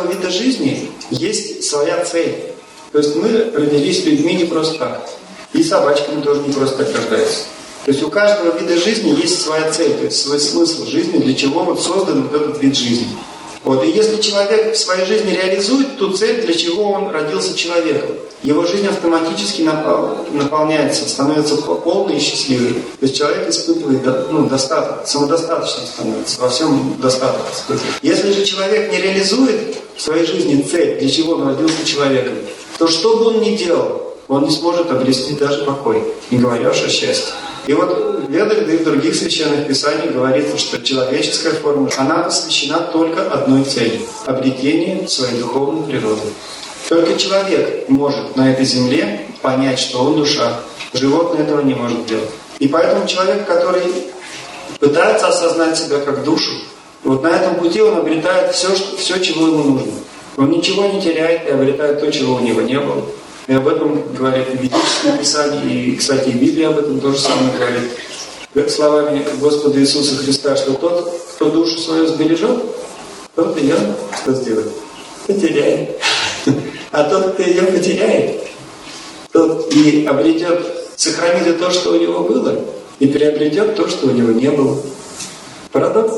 каждого вида жизни есть своя цель. То есть мы родились людьми не просто так. И собачками тоже не просто так рождаются. То есть у каждого вида жизни есть своя цель, то есть свой смысл жизни, для чего вот создан вот этот вид жизни. Вот. И если человек в своей жизни реализует ту цель, для чего он родился человеком, его жизнь автоматически наполняется, становится полной и счастливой. То есть человек испытывает достаток, самодостаточным становится, во всем достаток испытывает. Если же человек не реализует в своей жизни цель, для чего он родился человеком, то что бы он ни делал, он не сможет обрести даже покой, не говоря уж о счастье. И вот в Ведах, да и в других священных писаниях говорится, что человеческая форма, она посвящена только одной цели – обретению своей духовной природы. Только человек может на этой земле понять, что он душа. Животное этого не может делать. И поэтому человек, который пытается осознать себя как душу, вот на этом пути он обретает все, чего ему нужно. Он ничего не теряет и обретает то, чего у него не было. И об этом говорит и ведическое писание, и, кстати, и Библия об этом тоже самое говорит. Словами Господа Иисуса Христа, что тот, кто душу свою сбережет, тот ее что сделает? Потеряет. А тот, кто ее потеряет, тот и обретет, сохранит и то, что у него было, и приобретет то, что у него не было. Парадокс.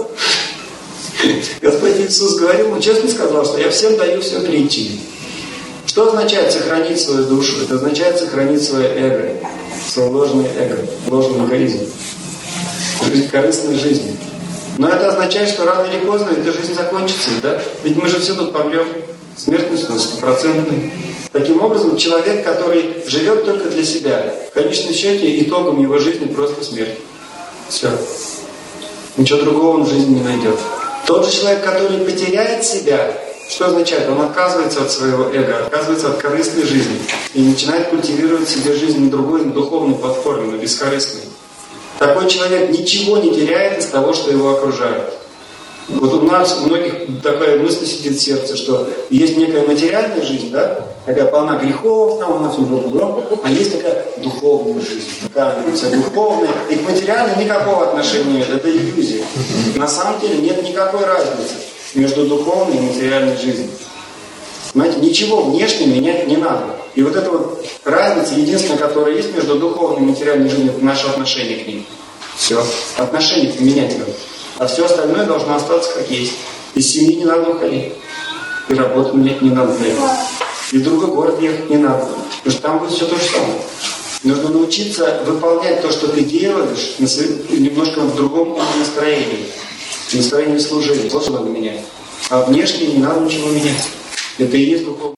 Господь Иисус говорил, он честно сказал, что я всем даю все притчи. Что означает сохранить свою душу? Это означает сохранить свое эго, свое ложное эго, ложный эгоизм, жизнь корыстной жизни. Но это означает, что рано или поздно эта жизнь закончится, да? Ведь мы же все тут помрем, смертность у нас 100%. Таким образом, человек, который живет только для себя, в конечном счете итогом его жизни просто смерть. Все. Ничего другого он в жизни не найдет. Тот же человек, который потеряет себя, что означает? Он отказывается от своего эго, отказывается от корыстной жизни и начинает культивировать себе жизнь на другой, на духовной платформе, на бескорыстной. Такой человек ничего не теряет из того, что его окружает. Вот у нас у многих такая мысль сидит в сердце, что есть некая материальная жизнь, да, такая полна грехов, там у нас а есть такая духовная жизнь, такая вся духовная, и к материальной никакого отношения нет, это иллюзия. На самом деле нет никакой разницы между духовной и материальной жизнью. Понимаете, ничего внешне менять не надо. И вот эта вот разница, единственная, которая есть между духовной и материальной жизнью, это наше отношение к ним. Все. Отношение менять надо. А все остальное должно остаться как есть. Из семьи не надо уходить. И работу менять не надо для этого. И в другой город ехать не надо. Потому что там будет все то же самое. Нужно научиться выполнять то, что ты делаешь, немножко в другом настроении. Настроение служения. Вот что надо менять. А внешне не надо ничего менять. Это и есть духовное.